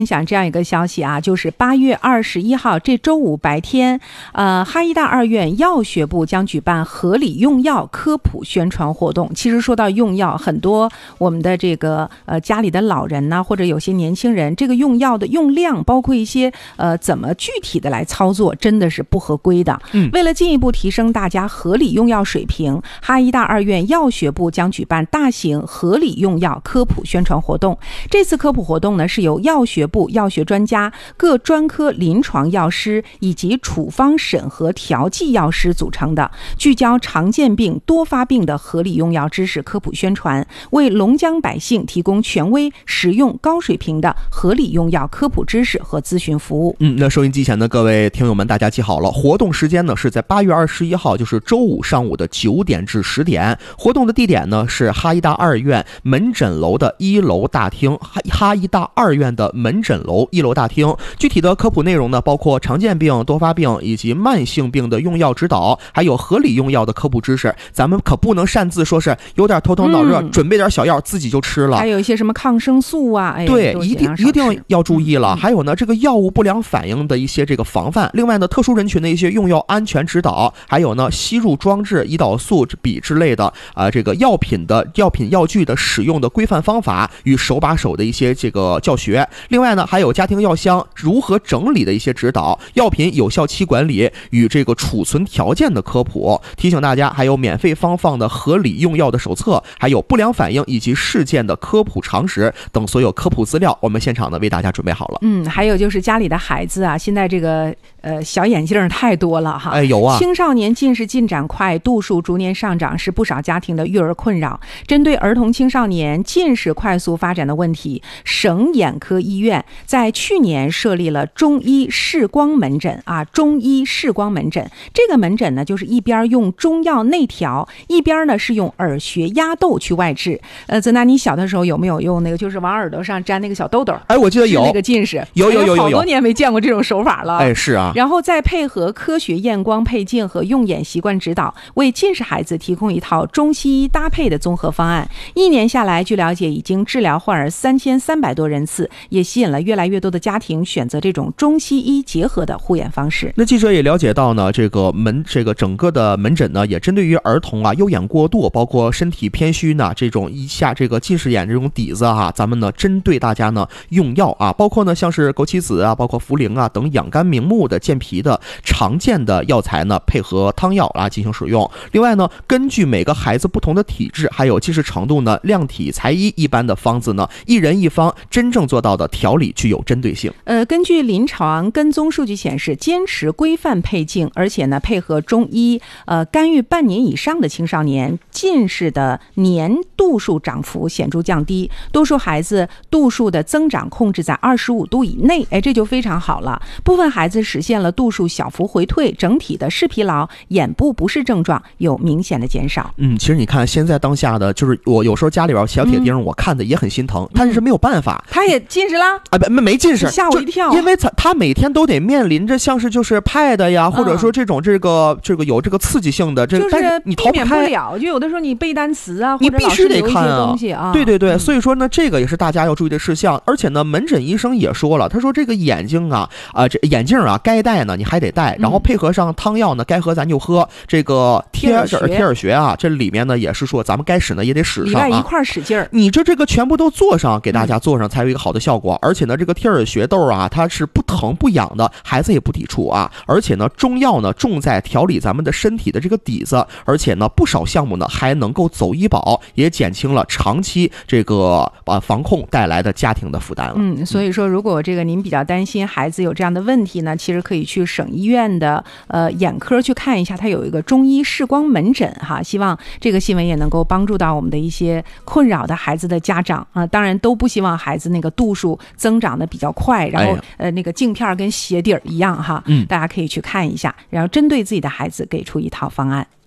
分享这样一个消息啊，就是8月21号这周五白天，哈医大二院药学部将举办合理用药科普宣传活动。其实说到用药，很多我们的这个家里的老人呢，或者有些年轻人，这个用药的用量，包括一些怎么具体的来操作，真的是不合规的。为了进一步提升大家合理用药水平，哈医大二院药学部将举办大型合理用药科普宣传活动。这次科普活动呢，是由药学部药学专家、各专科临床药师以及处方审核调剂药师组成的，聚焦常见病、多发病的合理用药知识科普宣传，为龙江百姓提供权威、实用、高水平的合理用药科普知识和咨询服务。 那收音机前的各位听友们，大家记好了，活动时间呢是在8月21号，就是周五上午的9点至10点。活动的地点呢是哈医大二院门诊楼的1楼大厅，哈医大二院的门诊楼1楼大厅。具体的科普内容呢，包括常见病、多发病以及慢性病的用药指导，还有合理用药的科普知识。咱们可不能擅自说是有点头疼脑热，准备点小药自己就吃了。 还有一些什么抗生素啊， 对，一定要注意了。还有呢，这个药物不良反应的一些这个防范。另外呢，特殊人群的一些用药安全指导，还有呢，吸入装置、胰岛素笔之类的这个药品药具的使用的规范方法与手把手的一些这个教学。另外呢，还有家庭药箱如何整理的一些指导，药品有效期管理与这个储存条件的科普。提醒大家，还有免费发放的合理用药的手册，还有不良反应以及事件的科普常识等所有科普资料，我们现场呢为大家准备好了。 还有就是家里的孩子啊，现在这个小眼镜太多了哈。 有啊， 青少年近视进展快，度数逐年上涨，是不少家庭的育儿困扰。针对儿童青少年近视快速发展的问题，省眼科医院在去年设立了中医视光门诊啊。中医视光门诊这个门诊呢，就是一边用中药内调，一边呢是用耳穴压豆去外治。泽南，你小的时候有没有用那个，就是往耳朵上粘那个小豆豆？ 我记得有那个近视， 有好多年没见过这种手法了。 是啊。 然后再配合科学验光配镜和用眼习惯指导，为近视孩子提供一套中西医搭配的综合方案。1年下来，据了解已经治疗患儿3300多人次，也吸引了越来越多的家庭选择这种中西医结合的护眼方式。 那记者也了解到呢，这个整个的门诊呢，也针对于儿童啊右眼过度，包括身体偏虚呢这种一下这个近视眼这种底子咱们呢针对大家呢用药包括呢像是枸杞子包括茯苓等养肝明目的健脾的常见的药材呢，配合汤药进行使用。另外呢，根据每个孩子不同的体质还有近视程度呢，量体裁衣一般的方子呢，一人一方，真正做到的调理具有针对性。 根据临床跟踪数据显示，坚持规范配镜，而且呢配合中医干预半年以上的青少年，近视的年度数涨幅显著降低，多数孩子度数的增长控制在25度以内，这就非常好了。部分孩子实现了度数小幅回退，整体的视疲劳、眼部不适症状有明显的减少。 其实你看现在当下的，就是我有时候家里边小铁钉，我看的也很心疼，但是没有办法。 他也近视了？ 没近视， 吓我一跳。 因为他每天都得面临着像是就是pad呀，或者说这种这个有这个刺激性的就是你逃不开， 避免不了。就有的时候你背单词啊， 你必须得看东西啊。 对，所以说呢，这个也是大家要注意的事项。而且呢，门诊医生也说了，他说这个眼睛这眼镜该戴呢你还得戴，然后配合上汤药呢，该喝咱就喝。这个贴耳穴这里面呢也是说咱们该使呢也得使上里外一块使劲儿。 你这个全部都做上，给大家做上才有一个好的效果。而且呢，这个贴耳穴豆它是不疼不痒的，孩子也不抵触而且呢，中药呢重在调理咱们的身体的这个底子，而且呢不少项目呢还能够走医保，也减轻了长期这个防控带来的家庭的负担了。 所以说如果这个您比较担心孩子有这样的问题呢，其实可以去省医院的眼科去看一下，它有一个中医视光门诊希望这个新闻也能够帮助到我们的一些困扰的孩子的家长当然都不希望孩子那个度数增长的比较快，然后那个镜片跟鞋底儿一样大家可以去看一下，然后针对自己的孩子给出一套方案。